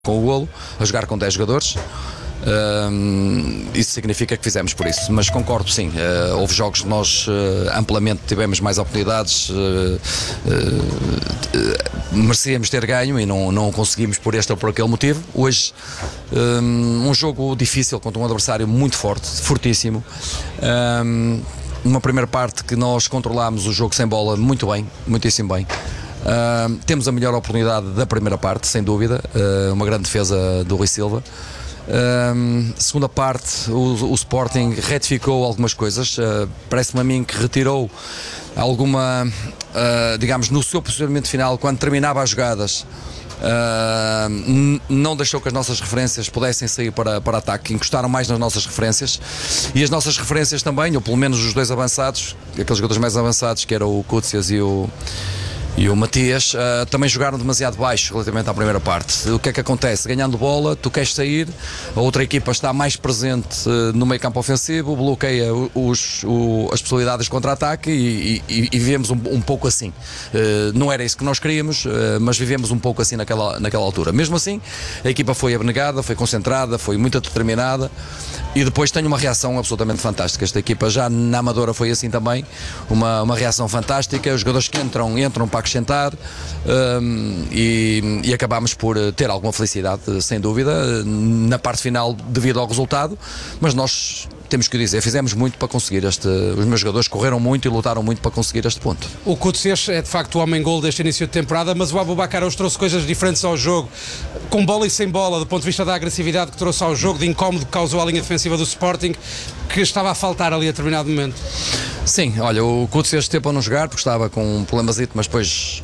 com o golo, a jogar com 10 jogadores. Isso significa que fizemos por isso, mas concordo, sim, houve jogos que nós amplamente tivemos mais oportunidades, merecíamos ter ganho e não conseguimos por este ou por aquele motivo. Hoje um jogo difícil contra um adversário muito forte, fortíssimo. Uma primeira parte que nós controlámos o jogo sem bola muito bem, muitíssimo bem. Temos a melhor oportunidade da primeira parte, sem dúvida, uma grande defesa do Rui Silva. Segunda parte, o Sporting retificou algumas coisas, parece-me a mim que retirou alguma, digamos, no seu posicionamento final, quando terminava as jogadas, não deixou que as nossas referências pudessem sair para ataque, encostaram mais nas nossas referências, e as nossas referências também, ou pelo menos os dois avançados, aqueles jogadores mais avançados, que eram o Cútsias e o Matias, também jogaram demasiado baixo relativamente à primeira parte. O que é que acontece? Ganhando bola, tu queres sair, a outra equipa está mais presente no meio campo ofensivo, bloqueia as possibilidades de contra-ataque e vivemos um pouco assim. Não era isso que nós queríamos, mas vivemos um pouco assim naquela altura. Mesmo assim, a equipa foi abnegada, foi concentrada, foi muito determinada, e depois tem uma reação absolutamente fantástica. Esta equipa já na Amadora foi assim também, uma reação fantástica. Os jogadores que entram para acrescentar, e acabámos por ter alguma felicidade, sem dúvida, na parte final devido ao resultado, mas nós temos que dizer, fizemos muito para conseguir os meus jogadores correram muito e lutaram muito para conseguir este ponto. O Cútsias é de facto o homem-gol deste início de temporada, mas o Aboubakar hoje trouxe coisas diferentes ao jogo, com bola e sem bola, do ponto de vista da agressividade que trouxe ao jogo, de incómodo que causou à linha defensiva do Sporting, que estava a faltar ali a determinado momento. Sim, olha, o Cútsias esteve para não jogar porque estava com um problemazito, mas depois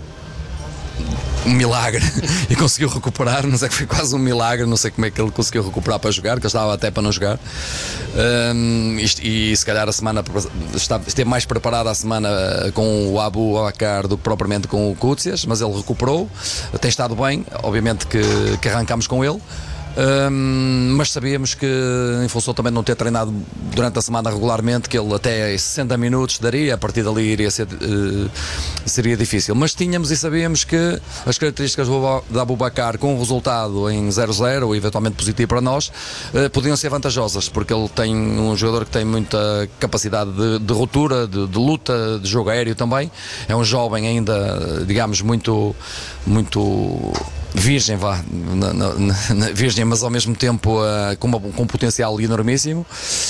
um milagre e conseguiu recuperar, não sei, que foi quase um milagre, não sei como é que ele conseguiu recuperar para jogar, que ele estava até para não jogar, e se calhar a semana esteve mais preparada a semana com o Aboubakar do que propriamente com o Cútsias, mas ele recuperou, tem estado bem, obviamente que arrancámos com ele. Mas sabíamos que, em função também de não ter treinado durante a semana regularmente, que ele até 60 minutos daria, a partir dali seria difícil. Mas tínhamos e sabíamos que as características da Aboubakar, com o resultado em 0-0 ou eventualmente positivo para nós, podiam ser vantajosas, porque ele tem um jogador que tem muita capacidade de ruptura, de luta, de jogo aéreo também. É um jovem ainda, digamos, muito virgem, virgem, mas ao mesmo tempo com um potencial enormíssimo,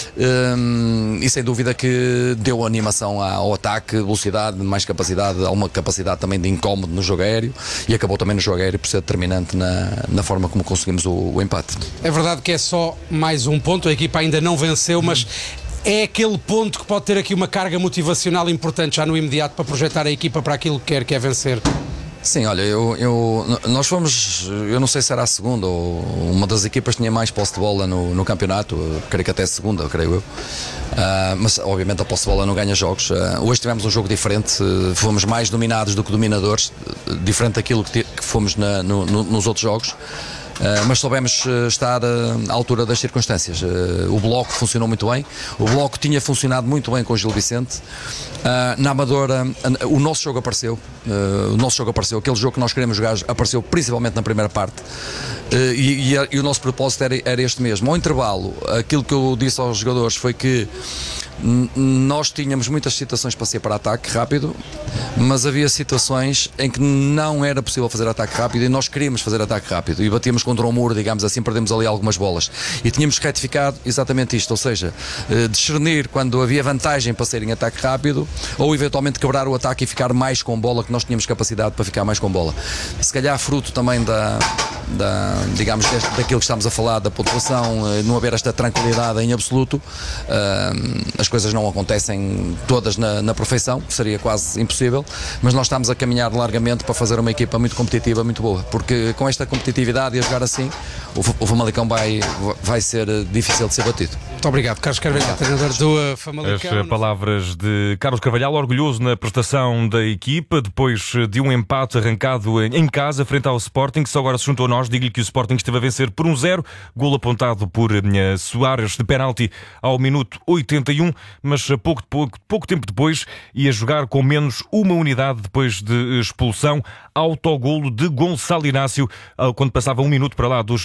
e sem dúvida que deu animação ao ataque, velocidade, mais capacidade, alguma capacidade também de incómodo no jogo aéreo, e acabou também no jogo aéreo por ser determinante na forma como conseguimos o empate. É verdade que é só mais um ponto, a equipa ainda não venceu, mas é aquele ponto que pode ter aqui uma carga motivacional importante já no imediato para projetar a equipa para aquilo que quer é vencer. Sim, olha, nós fomos, eu não sei se era a segunda ou uma das equipas que tinha mais posse de bola no campeonato, creio que até a segunda, creio eu, mas obviamente a posse de bola não ganha jogos. Hoje tivemos um jogo diferente, fomos mais dominados do que dominadores, diferente daquilo que fomos nos outros jogos. Mas soubemos estar à altura das circunstâncias. O bloco funcionou muito bem, o bloco tinha funcionado muito bem com o Gil Vicente. Na Amadora o nosso jogo apareceu, aquele jogo que nós queremos jogar apareceu principalmente na primeira parte, e o nosso propósito era este mesmo. Ao intervalo, aquilo que eu disse aos jogadores foi que nós tínhamos muitas situações para ser para ataque rápido, mas havia situações em que não era possível fazer ataque rápido e nós queríamos fazer ataque rápido e batíamos contra um muro, digamos assim, perdemos ali algumas bolas e tínhamos que retificar exatamente isto, ou seja, discernir quando havia vantagem para ser em ataque rápido ou eventualmente quebrar o ataque e ficar mais com bola, que nós tínhamos capacidade para ficar mais com bola. Se calhar fruto também digamos, daquilo que estamos a falar, da pontuação, não haver esta tranquilidade em absoluto, as coisas não acontecem todas na perfeição, seria quase impossível, mas nós estamos a caminhar largamente para fazer uma equipa muito competitiva, muito boa, porque com esta competitividade e a jogar assim, o Famalicão vai ser difícil de ser batido. Muito obrigado, Carlos Carvalhal, treinador do Famalicão. As palavras de Carlos Carvalhal, orgulhoso na prestação da equipa, depois de um empate arrancado em casa, frente ao Sporting, que só agora se juntou a nós. Digo-lhe que o Sporting esteve a vencer por 1-0, golo apontado por Soares de penalti ao minuto 81, mas pouco tempo depois ia jogar com menos uma unidade depois de expulsão, autogolo de Gonçalo Inácio, quando passava um minuto para lá dos